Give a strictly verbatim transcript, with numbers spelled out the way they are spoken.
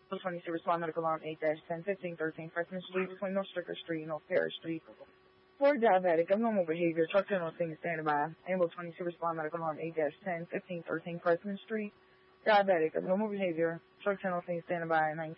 twenty-two, respond medical alarm eight ten fifteen thirteen, Freshman Street between North Stricker Street and North Parish Street. For diabetic, abnormal behavior, truck general thing standing by. Ambulance twenty-two, respond medical alarm eight ten fifteen thirteen, Freshman Street. Diabetic, abnormal behavior, truck general thing standing by.